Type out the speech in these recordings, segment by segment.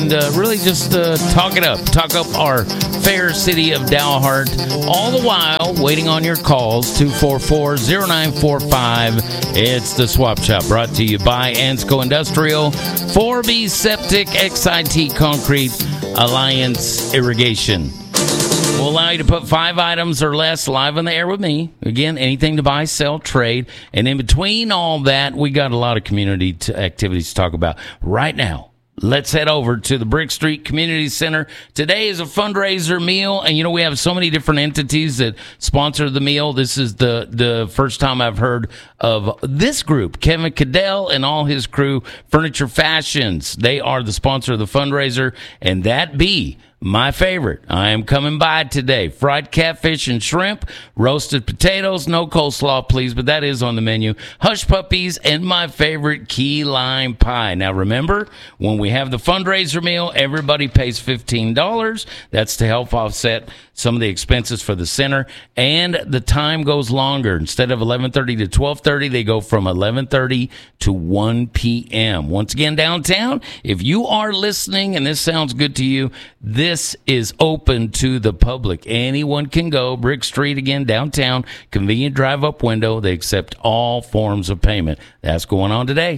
and really just talk up our fair city of Dalhart, all the while waiting on your calls, 244-0945. It's the Swap Shop, brought to you by Ansco Industrial, 4B Septic, XIT Concrete, Alliance Irrigation. We'll allow you to put 5 items or less live on the air with me. Again, anything to buy, sell, trade. And in between all that, we got a lot of community activities to talk about right now. Let's head over to the Brick Street Community Center. Today is a fundraiser meal, and we have so many different entities that sponsor the meal. This is the first time I've heard of this group, Kevin Cadell and all his crew, Furniture Fashions. They are the sponsor of the fundraiser, and that be my favorite. I am coming by today. Fried catfish and shrimp, roasted potatoes, no coleslaw, please, but that is on the menu. Hush puppies, and my favorite, key lime pie. Now, remember, when we have the fundraiser meal, everybody pays $15. That's to help offset some of the expenses for the center, and the time goes longer. Instead of 11:30 to 12:30, they go from 11:30 to 1 p.m. Once again, downtown, if you are listening and this sounds good to you, this is open to the public. Anyone can go. Brick Street, again, downtown, convenient drive-up window. They accept all forms of payment. That's going on today.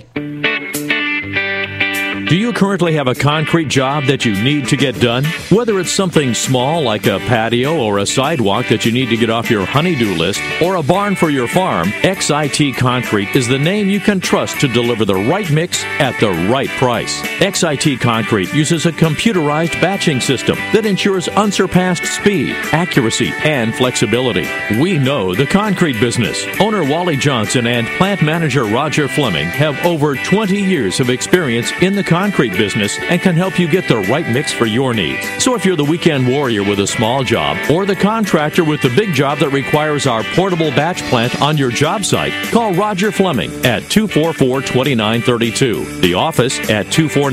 Do you currently have a concrete job that you need to get done? Whether it's something small like a patio or a sidewalk that you need to get off your honey-do list, or a barn for your farm, XIT Concrete is the name you can trust to deliver the right mix at the right price. XIT Concrete uses a computerized batching system that ensures unsurpassed speed, accuracy, and flexibility. We know the concrete business. Owner Wally Johnson and plant manager Roger Fleming have over 20 years of experience in the concrete business and can help you get the right mix for your needs. So if you're the weekend warrior with a small job or the contractor with the big job that requires our portable batch plant on your job site, call Roger Fleming at 244-2932, the office at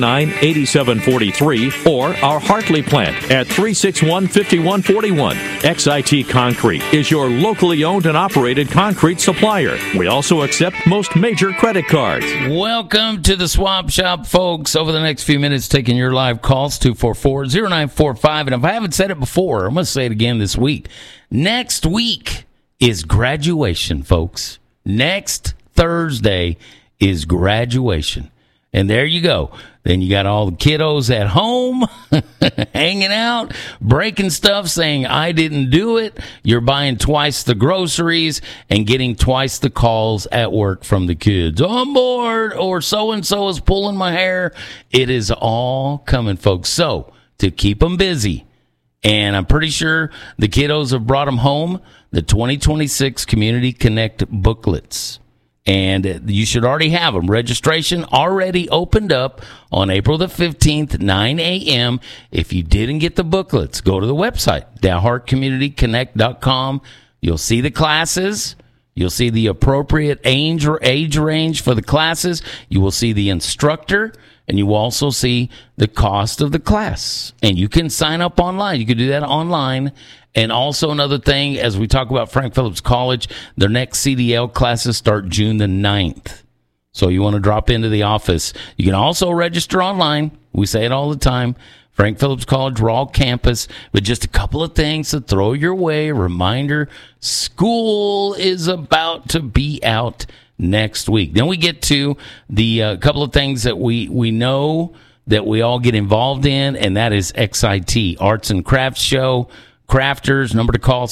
249-8743, or our Hartley plant at 361-5141. XIT Concrete is your locally owned and operated concrete supplier. We also accept most major credit cards. Welcome to the Swap Shop, folks. Over the next few minutes, taking your live calls, 244-0945. And if I haven't said it before, I'm going to say it again this week. Next week is graduation, folks. Next Thursday is graduation. And there you go. Then you got all the kiddos at home hanging out, breaking stuff, saying, I didn't do it. You're buying twice the groceries and getting twice the calls at work from the kids. I'm bored, or so-and-so is pulling my hair. It is all coming, folks. So to keep them busy, and I'm pretty sure the kiddos have brought them home, the 2026 Community Connect booklets. And you should already have them. Registration already opened up on April the 15th, 9 a.m. If you didn't get the booklets, go to the website, DalhartCommunityConnect.com. You'll see the classes. You'll see the appropriate age range for the classes. You will see the instructor, and you will also see the cost of the class. And you can sign up online. You can do that online. And also another thing, as we talk about Frank Phillips College, their next CDL classes start June the 9th. So you want to drop into the office. You can also register online. We say it all the time. Frank Phillips College, Raw campus. But just a couple of things to throw your way. Reminder, school is about to be out next week. Then we get to the couple of things that we know that we all get involved in, and that is XIT, Arts and Crafts Show. Crafters, number to call,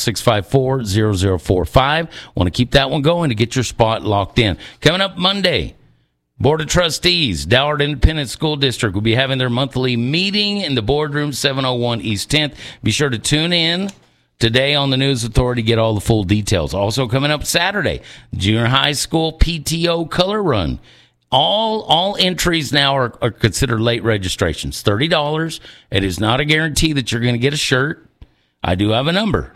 654-0045. Want to keep that one going to get your spot locked in. Coming up Monday, Board of Trustees, Dalhart Independent School District will be having their monthly meeting in the boardroom, 701 East 10th. Be sure to tune in today on the News Authority, get all the full details. Also coming up Saturday, Junior High School PTO Color Run. All entries now are considered late registrations, $30. It is not a guarantee that you're going to get a shirt. I do have a number,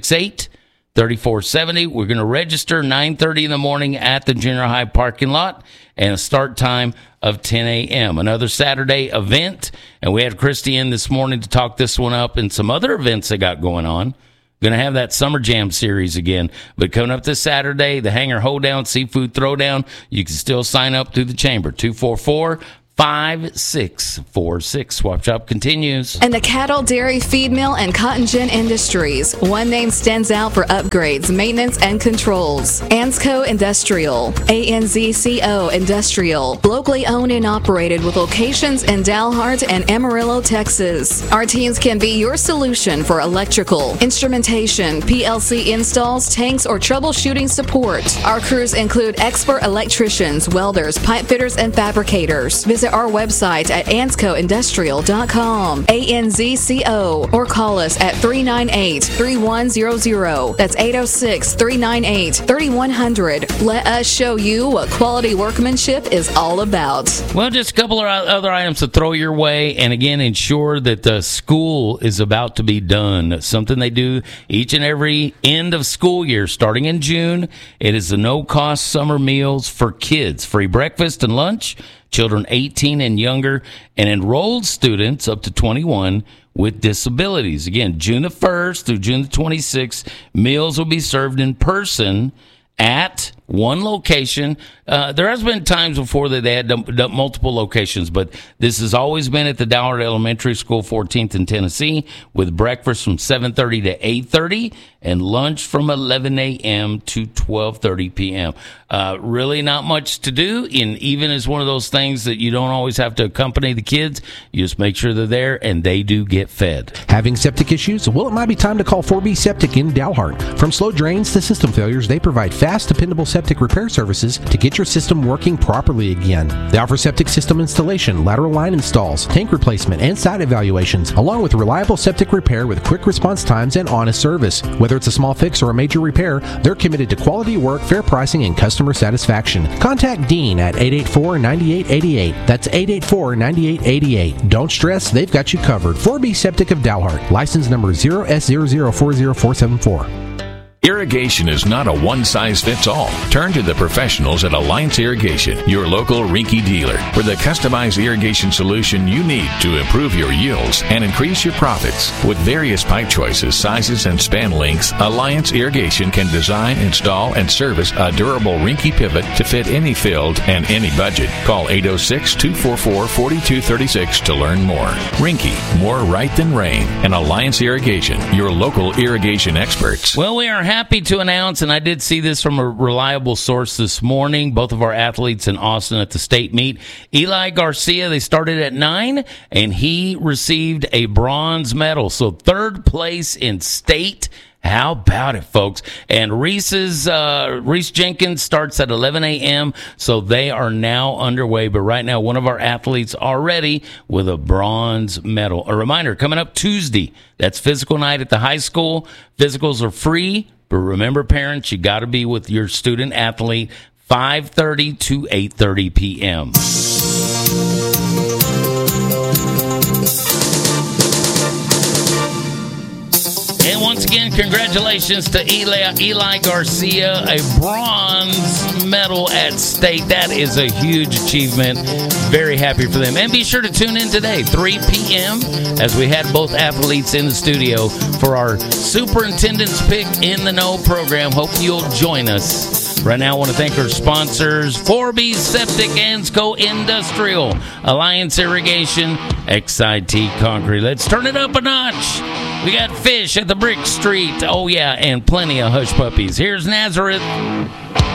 268-3470. We're going to register 9:30 in the morning at the junior high parking lot, and a start time of 10 a.m. Another Saturday event, and we had Christy in this morning to talk this one up and some other events they got going on. Going to have that Summer Jam series again. But coming up this Saturday, the Hanger Hoedown Seafood Throwdown, you can still sign up through the chamber, 244 5646. Swap Shop continues. And the cattle, dairy, feed mill, and cotton gin industries. One name stands out for upgrades, maintenance, and controls. Ansco Industrial. ANZCO Industrial. Locally owned and operated with locations in Dalhart and Amarillo, Texas. Our teams can be your solution for electrical, instrumentation, PLC installs, tanks, or troubleshooting support. Our crews include expert electricians, welders, pipe fitters, and fabricators. Visit our website at ANSCOindustrial.com, ANZCO, or call us at 398-3100. That's 806-398-3100. Let us show you what quality workmanship is all about. Well, just a couple of other items to throw your way, and again, ensure that the school is about to be done. Something they do each and every end of school year, starting in June. It is the no-cost summer meals for kids. Free breakfast and lunch, children 18 and younger, and enrolled students up to 21 with disabilities. Again, June the 1st through June the 26th, meals will be served in person at one location. There has been times before that they had multiple locations, but this has always been at the Dalhart Elementary School, 14th in Tennessee, with breakfast from 7:30 to 8:30 and lunch from 11 a.m. to 12:30 p.m. Really not much to do, and even as one of those things that you don't always have to accompany the kids, you just make sure they're there and they do get fed. Having septic issues? Well, it might be time to call 4B Septic in Dalhart. From slow drains to system failures, they provide fast, dependable septic repair services to get your system working properly again. They offer septic system installation, lateral line installs, tank replacement, and site evaluations, along with reliable septic repair with quick response times and honest service. Whether it's a small fix or a major repair, they're committed to quality work, fair pricing, and customer satisfaction. Contact Dean at 884-9888. That's 884-9888. Don't stress, they've got you covered. 4B Septic of Dalhart. License number 0S0040474. Irrigation is not a one-size-fits-all. Turn to the professionals at Alliance Irrigation, your local Rinky dealer, for the customized irrigation solution you need to improve your yields and increase your profits. With various pipe choices, sizes, and span lengths, Alliance Irrigation can design, install, and service a durable Rinky pivot to fit any field and any budget. Call 806-244-4236 to learn more. Rinky, more right than rain, and Alliance Irrigation, your local irrigation experts. Well, we are happy to announce, and I did see this from a reliable source this morning, both of our athletes in Austin at the state meet. Eli Garcia, they started at 9, and he received a bronze medal. So third place in state. How about it, folks? And Reese Jenkins starts at 11 a.m., so they are now underway. But right now, one of our athletes already with a bronze medal. A reminder, coming up Tuesday, that's physical night at the high school. Physicals are free, but remember, parents, you got to be with your student athlete 5:30 to 8:30 p.m. And once again, congratulations to Eli Garcia, a bronze medal at state. That is a huge achievement. Very happy for them. And be sure to tune in today, 3 p.m., as we had both athletes in the studio for our Superintendent's Pick in the Know program. Hope you'll join us. Right now, I want to thank our sponsors, 4B Septic, Ansco Industrial, Alliance Irrigation, XIT Concrete. Let's turn it up a notch. We got fish at the Brick Street. Oh, yeah, and plenty of hush puppies. Here's Nazareth.